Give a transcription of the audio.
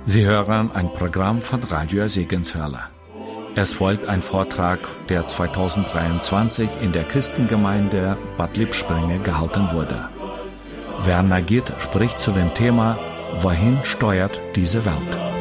Sie hören ein Programm von Radio Segenswelle. Es folgt ein Vortrag, der 2023 in der Christengemeinde Bad Lippspringe gehalten wurde. Werner Gitt spricht zu dem Thema: Wohin steuert diese Welt?